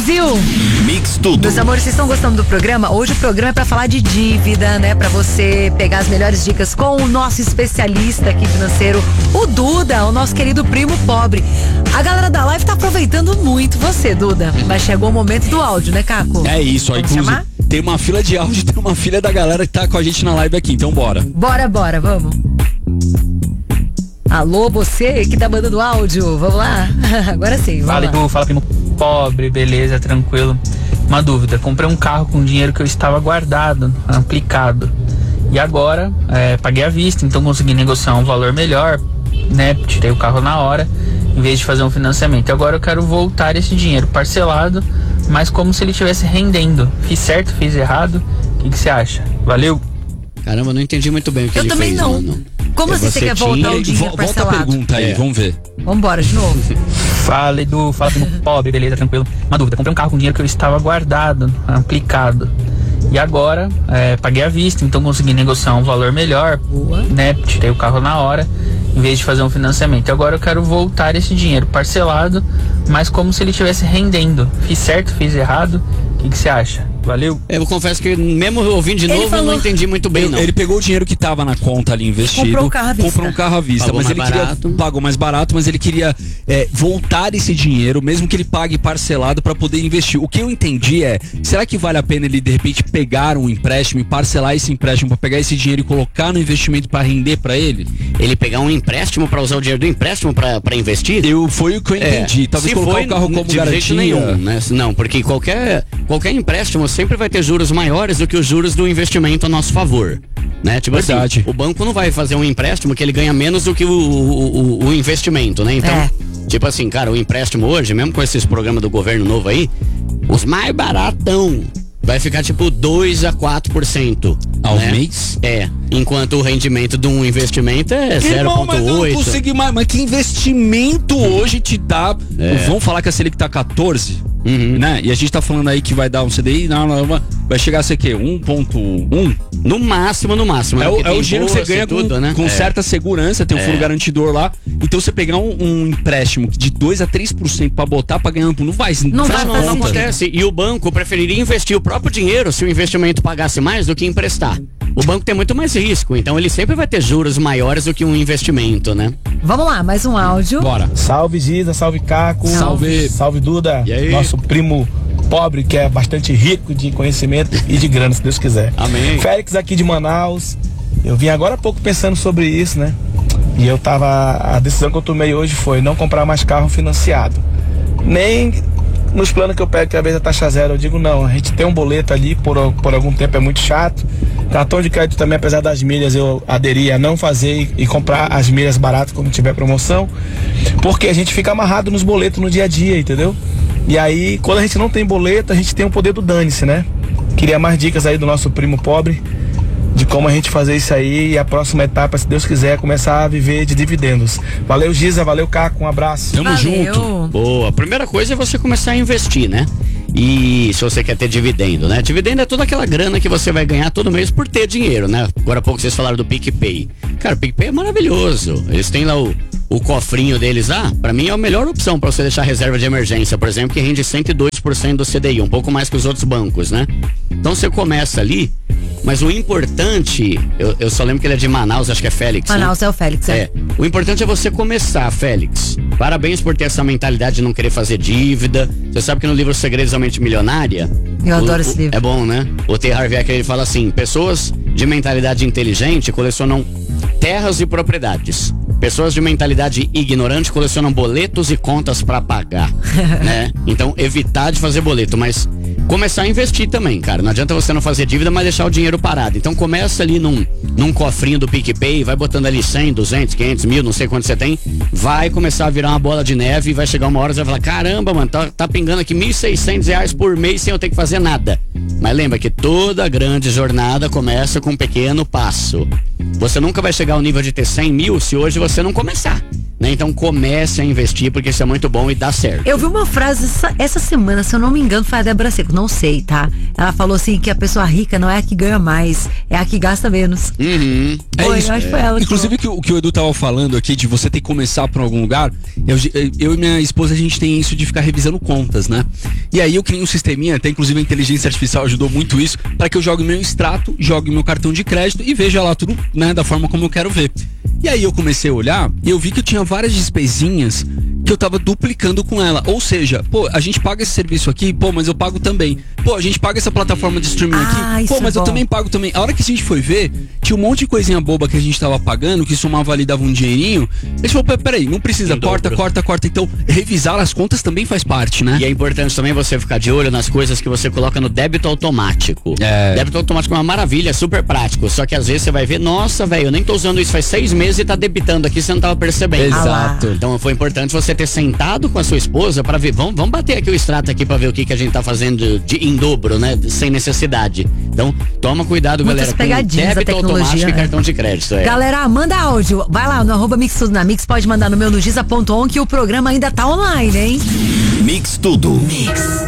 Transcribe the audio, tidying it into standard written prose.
Brasil. Mix tudo. Meus amores, vocês estão gostando do programa? Hoje o programa é pra falar de dívida, né? Pra você pegar as melhores dicas com o nosso especialista aqui financeiro, o Duda, o nosso querido primo pobre. A galera da live tá aproveitando muito você, Duda. Mas chegou o momento do áudio, né, Caco? É isso, ó, inclusive chamar? Tem uma fila de áudio, tem uma fila da galera que tá com a gente na live aqui, então bora. Bora, vamos. Alô, você que tá mandando áudio, vamos lá? Agora sim, vamos Fala, lá. Edu, fala primo pobre, beleza, tranquilo. Uma dúvida, comprei um carro com dinheiro que eu estava guardado, aplicado. E agora, paguei à vista, então consegui negociar um valor melhor, né? Tirei o carro na hora, em vez de fazer um financiamento. E agora eu quero voltar esse dinheiro parcelado, mas como se ele estivesse rendendo. Fiz certo, fiz errado? O que você acha? Valeu! Caramba, não entendi muito bem o que Eu ele também fez, não. mano. Como assim você quer voltar o dinheiro Volta a parcelado? pergunta aí, vamos ver. Vambora, de novo. Fala, Edu, fala primo pobre, beleza, tranquilo. Uma dúvida, comprei um carro com dinheiro que eu estava guardado, aplicado. E agora, paguei à vista, então consegui negociar um valor melhor, né? Tirei o carro na hora, em vez de fazer um financiamento. E agora eu quero voltar esse dinheiro parcelado, mas como se ele estivesse rendendo. Fiz certo, fiz errado? O que você acha? Valeu! Eu confesso que mesmo ouvindo de novo, eu não entendi muito bem, não. Ele pegou o dinheiro que tava na conta ali investido. Comprou um carro à vista. Comprou um carro à vista, Pagou mas mais ele barato. pagou mais barato, mas ele queria voltar esse dinheiro, mesmo que ele pague parcelado pra poder investir. O que eu entendi será que vale a pena ele de repente pegar um empréstimo e parcelar esse empréstimo pra pegar esse dinheiro e colocar no investimento pra render pra ele? Ele pegar um empréstimo pra usar o dinheiro do empréstimo pra investir? Foi o que eu entendi. Talvez Se colocar foi, o carro como de garantia. jeito nenhum, né? Não, porque qualquer empréstimo sempre vai ter juros maiores do que os juros do investimento a nosso favor, né? Tipo Verdade. assim, o banco não vai fazer um empréstimo que ele ganha menos do que o investimento, né? Então, tipo assim, cara, o empréstimo hoje, mesmo com esses programas do governo novo aí, os mais baratão vai ficar tipo 2 a 4% ao né? mês? Enquanto o rendimento de um investimento é 0,8. Mas não consegui mais. Mas que investimento hoje te dá? Vamos falar que a Selic tá 14, né? E a gente tá falando aí que vai dar um CDI, vai chegar a ser o quê? 1,1? No máximo. É o dinheiro que você ganha tudo, né? com certa segurança, tem um fundo garantidor lá. Então você pegar um empréstimo de 2 a 3% pra botar pra ganhar, não vai acontece. E o banco preferiria investir o próprio dinheiro se o investimento pagasse mais do que emprestar. O banco tem muito mais risco, então ele sempre vai ter juros maiores do que um investimento, né? Vamos lá, mais um áudio. Bora. Salve Giza, salve Caco. Salve Duda. E aí? Nosso primo pobre, que é bastante rico de conhecimento e de grana, se Deus quiser. Amém. Félix aqui de Manaus. Eu vim agora há pouco pensando sobre isso, né? E a decisão que eu tomei hoje foi não comprar mais carro financiado. Nem nos planos que eu pego, que às vezes a taxa zero, eu digo não, a gente tem um boleto ali, por algum tempo é muito chato. Cartão de crédito também, apesar das milhas, eu aderi a não fazer e comprar as milhas baratas quando tiver promoção, porque a gente fica amarrado nos boletos no dia a dia, entendeu? E aí, quando a gente não tem boleto, a gente tem o poder do dane-se, né? Queria mais dicas aí do nosso primo pobre, de como a gente fazer isso aí, e a próxima etapa, se Deus quiser, é começar a viver de dividendos. Valeu, Giza, valeu, Caco, um abraço. Tamo junto. Boa, a primeira coisa é você começar a investir, né? E se você quer ter dividendo, né? Dividendo é toda aquela grana que você vai ganhar todo mês por ter dinheiro, né? Agora há pouco vocês falaram do PicPay. Cara, o PicPay é maravilhoso. Eles têm lá o cofrinho deles lá. Pra mim é a melhor opção pra você deixar reserva de emergência, por exemplo, que rende 102% do CDI, um pouco mais que os outros bancos, né? Então você começa ali, mas o importante, eu só lembro que ele é de Manaus, acho que é Félix. Manaus, né? é o Félix, O importante é você começar, Félix. Parabéns por ter essa mentalidade de não querer fazer dívida. Você sabe que no livro Segredos da Mente Milionária, eu adoro esse livro. É bom, né? O T. Harv Eker, ele fala assim: pessoas de mentalidade inteligente colecionam terras e propriedades. Pessoas de mentalidade ignorante colecionam boletos e contas pra pagar, né? Então, evitar de fazer boleto, mas começar a investir também, cara. Não adianta você não fazer dívida, mas deixar o dinheiro parado. Então, começa ali num cofrinho do PicPay, vai botando ali 100, 200, 500 mil, não sei quanto você tem. Vai começar a virar uma bola de neve e vai chegar uma hora e você vai falar: caramba, mano, tá pingando aqui R$1.600 por mês sem eu ter que fazer nada. Mas lembra que toda grande jornada começa com um pequeno passo. Você nunca vai chegar ao nível de ter 100 mil se hoje você não começar, né? Então comece a investir, porque isso é muito bom e dá certo. Eu vi uma frase essa semana, se eu não me engano, foi a Débora Seco, não sei, tá? Ela falou assim que a pessoa rica não é a que ganha mais, é a que gasta menos. Uhum. Foi, eu acho que foi ela. Inclusive o que o Edu tava falando aqui, de você ter que começar por algum lugar, eu e minha esposa, a gente tem isso de ficar revisando contas, né? E aí eu criei um sisteminha, até inclusive a inteligência artificial ajudou muito isso, para que eu jogue meu extrato, jogue meu cartão de crédito e veja lá tudo, né, da forma como eu quero ver. E aí eu comecei a olhar e eu vi que eu tinha várias despesinhas que eu tava duplicando com ela. Ou seja, pô, a gente paga esse serviço aqui, pô, mas eu pago também. Pô, a gente paga essa plataforma de streaming aqui, pô, mas eu também pago também. A hora que a gente foi ver, tinha um monte de coisinha boba que a gente tava pagando, que somava ali, dava um dinheirinho. Eles falaram, peraí, não precisa, corta. Então, revisar as contas também faz parte, né? E é importante também você ficar de olho nas coisas que você coloca no débito automático. Débito automático é uma maravilha, é super prático. Só que às vezes você vai ver, nossa, velho, eu nem tô usando isso faz 6 meses e tá debitando aqui, você não tava percebendo. Exato. Então foi importante você ter sentado com a sua esposa pra ver, vamos bater aqui o extrato aqui pra ver o que a gente tá fazendo em dobro, né? Sem necessidade. Então, toma cuidado, muitas galera, com débito automático e cartão de crédito. Galera, manda áudio. Vai lá no @Mix Tudo na Mix, pode mandar no meu no giza.on que o programa ainda tá online, hein? Mix Tudo. Mix.